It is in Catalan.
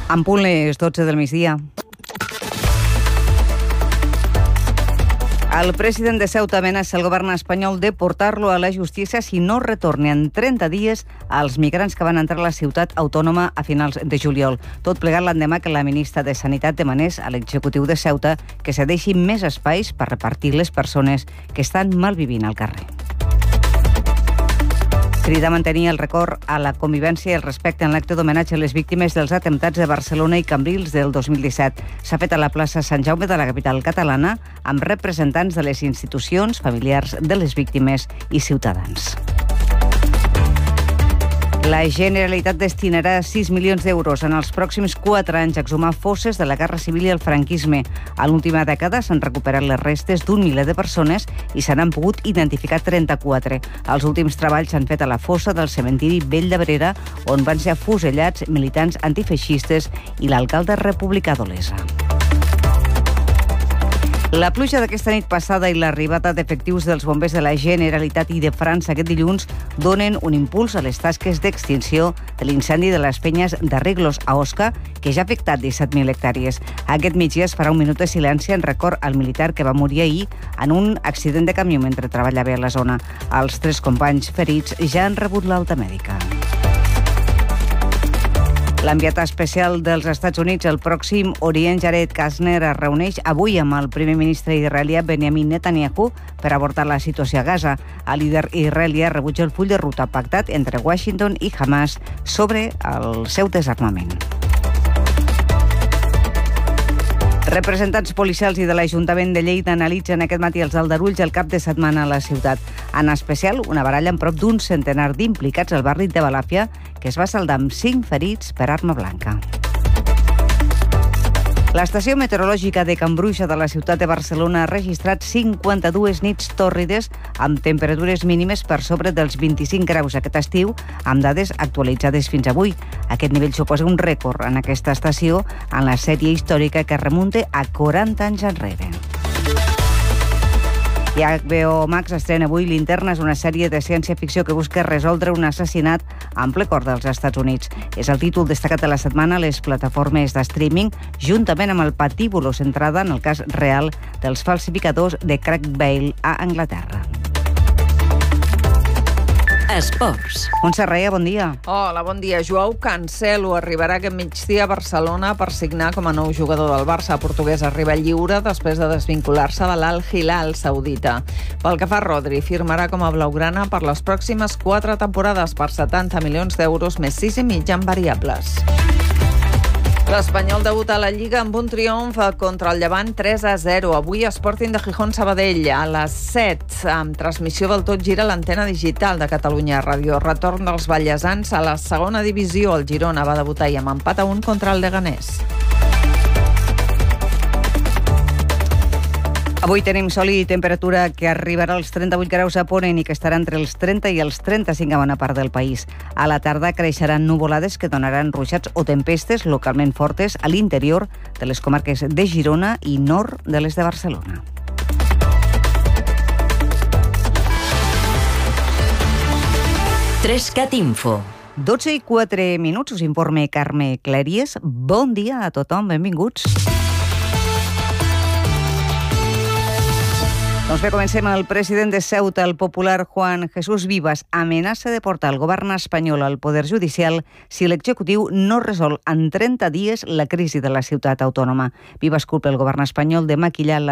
En punt les 12 del migdia. El president de Ceuta amenaça el govern espanyol de portar-lo a la justícia si no retorna en 30 dies als migrants que van entrar a la ciutat autònoma a finals de juliol. Tot plegat l'endemà que la ministra de Sanitat demanés a l'executiu de Ceuta que cedeixi més espais per repartir les persones que estan malvivint al carrer. Crida a mantenir el record a la convivència i el respecte en l'acte d'homenatge a les víctimes dels atemptats de Barcelona i Cambrils del 2017. S'ha fet a la plaça Sant Jaume de la capital catalana amb representants de les institucions, familiars de les víctimes i ciutadans. La Generalitat destinarà 6 milions d'euros en els pròxims 4 anys a exhumar fosses de la Guerra Civil i el franquisme. A l'última dècada s'han recuperat les restes d'un miler de persones i se n'han pogut identificar 34. Els últims treballs s'han fet a la fossa del cementiri Vell d'Abrera, on van ser afusellats militants antifeixistes i l'alcalde republicà d'Olesa. La pluja d'aquesta nit passada i l'arribada d'efectius dels bombers de la Generalitat i de França aquest dilluns donen un impuls a les tasques d'extinció de l'incendi de les penyes d'Arreglos a Osca, que ja ha afectat 17.000 hectàrees. Aquest migdia es farà un minut de silenci en record al militar que va morir ahir en un accident de camió mentre treballava a la zona. Els 3 companys ferits ja han rebut l'alta mèdica. L'enviat especial dels Estats Units al Pròxim Orient, Jared Kushner, es reuneix avui amb el primer ministre israelià Benjamin Netanyahu per abordar la situació a Gaza. El líder israelià rebutja el full de ruta pactat entre Washington i Hamas sobre el seu desarmament. Representants policials i de l'Ajuntament de Lleida analitzen aquest matí els aldarulls el cap de setmana a la ciutat. En especial, una baralla amb prop d'un centenar d'implicats al barri de Balàfia, que es va saldar amb 5 ferits per arma blanca. L'estació meteorològica de Can Bruixa de la ciutat de Barcelona ha registrat 52 nits tòrrides amb temperatures mínimes per sobre dels 25 graus aquest estiu, amb dades actualitzades fins avui. Aquest nivell suposa un rècord en aquesta estació en la sèrie històrica que remunta a 40 anys enrere. I HBO Max estrena avui Linterna, és una sèrie de ciència-ficció que busca resoldre un assassinat en ple cor dels Estats Units. És el títol destacat de la setmana a les plataformes de streaming, juntament amb el patíbulo centrada en el cas real dels falsificadors de Craig Bale a Anglaterra. Esports. Montse Reia, bon dia. Hola, bon dia. Joao Cancelo arribarà aquest migdia a Barcelona per signar com a nou jugador del Barça. El portuguès arriba lliure després de desvincular-se de l'Al Hilal saudita. Pel que fa a Rodri, firmarà com a blaugrana per les pròximes 4 temporades per 70 milions d'euros més 6,5 en variables. L'Espanyol debuta a la Lliga amb un triomf contra el Llevant 3-0. Avui Sporting de Gijón Sabadell a les 7, amb transmissió del Tot Gira a l'antena digital de Catalunya Ràdio. Retorn dels ballesans a la segona divisió. El Girona va debutar i amb empat a 1 contra el Leganés. Avui tenim sol i temperatura que arribarà als 38 graus a Ponent i que estarà entre els 30 i els 35 a bona part del país. A la tarda creixeran nuvolades que donaran ruixats o tempestes localment fortes a l'interior de les comarques de Girona i nord de les de Barcelona. Trescat Info. 12:04, us informa Carme Clèries. Bon dia a tothom, benvinguts. Doncs bé, comencem. El president de Ceuta, el popular Juan Jesús Vivas, amenaça de portar el govern espanyol al Poder Judicial si l'executiu no resol en 30 dies la crisi de la ciutat autònoma. Vivas culpa el govern espanyol de maquillar la